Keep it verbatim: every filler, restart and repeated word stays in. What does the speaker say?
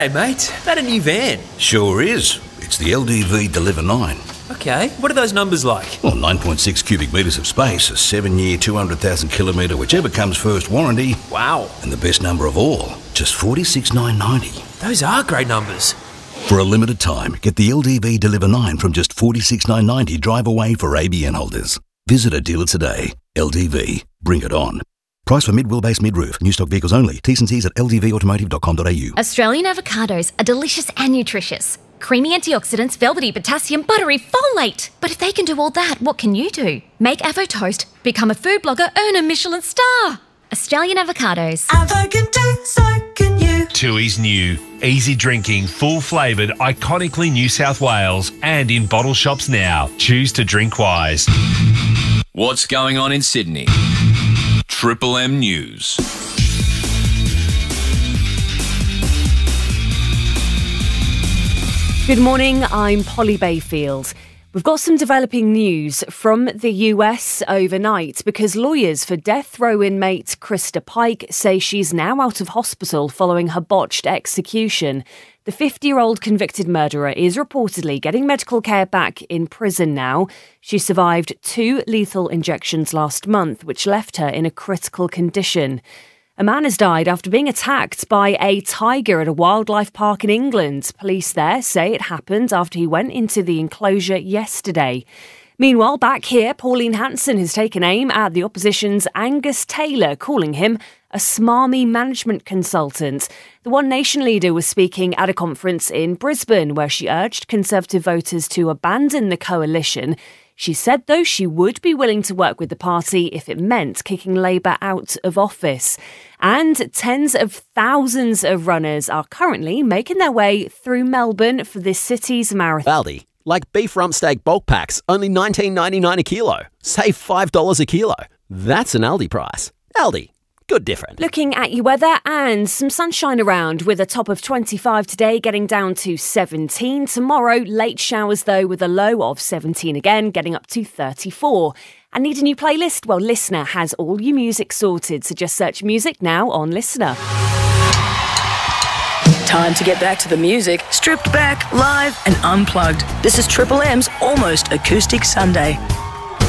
Hey mate, that a new van? Sure is. It's the L D V Deliver nine. Okay, what are those numbers like? Well, nine point six cubic metres of space, a seven-year, two hundred thousand kilometre, whichever comes first warranty. Wow. And the best number of all, just forty-six thousand nine hundred ninety. Those are great numbers. For a limited time, get the L D V Deliver nine from just forty-six thousand nine hundred ninety drive away for A B N holders. Visit a dealer today. L D V. Bring it on. Price for mid-wheelbase mid-roof. New stock vehicles only. T's and C's at l d v automotive dot com dot a u. Australian avocados are delicious and nutritious. Creamy antioxidants, velvety potassium, buttery folate. But if they can do all that, what can you do? Make Avo Toast, become a food blogger, earn a Michelin star. Australian avocados. Avo can do, so can you. Tooheys New. Easy drinking, full flavoured, iconically New South Wales and in bottle shops now. Choose to drink wise. What's going on in Sydney? Triple M News. Good morning, I'm Polly Bayfield. We've got some developing news from the U S overnight because lawyers for death row inmate Krista Pike say she's now out of hospital following her botched execution. The fifty-year-old convicted murderer is reportedly getting medical care back in prison now. She survived two lethal injections last month, which left her in a critical condition. A man has died after being attacked by a tiger at a wildlife park in England. Police there say it happened after he went into the enclosure yesterday. Meanwhile, back here, Pauline Hanson has taken aim at the opposition's Angus Taylor, calling him a smarmy management consultant. The One Nation leader was speaking at a conference in Brisbane where she urged Conservative voters to abandon the coalition. She said, though, she would be willing to work with the party if it meant kicking Labour out of office. And tens of thousands of runners are currently making their way through Melbourne for this city's marathon. Aldi, like beef rump steak bulk packs, only nineteen ninety-nine a kilo. Save five dollars a kilo. That's an Aldi price. Aldi. Good different. Looking at your weather and some sunshine around with a top of twenty-five today, getting down to seventeen. Tomorrow, late showers though with a low of seventeen again, getting up to thirty-four. And need a new playlist? Well, Listener has all your music sorted, so just search music now on Listener. Time to get back to the music, stripped back, live and unplugged. This is Triple M's Almost Acoustic Sunday.